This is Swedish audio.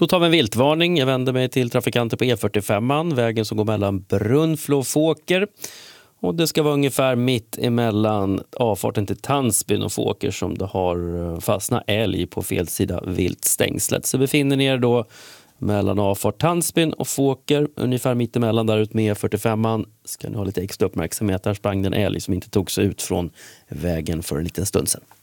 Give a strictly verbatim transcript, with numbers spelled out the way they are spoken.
Då tar vi en viltvarning. Jag vänder mig till trafikanter på E fyrtiofem, vägen som går mellan Brunflo och Fåker. Och det ska vara ungefär mitt emellan avfarten till Tandsbyn och Fåker som det har fastnat älg på fel sida viltstängslet. Så befinner ni er då mellan avfart Tandsbyn och Fåker, ungefär mitt emellan där ut med E fyrtiofem. Ska ni ha lite extra uppmärksamhet. Här sprang den älg som inte tog sig ut från vägen för en liten stund sedan.